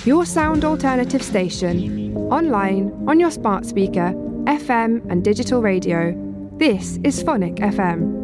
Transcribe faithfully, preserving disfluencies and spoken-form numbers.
your sound alternative station, online, on your smart speaker, F M and digital radio. This is Phonic F M.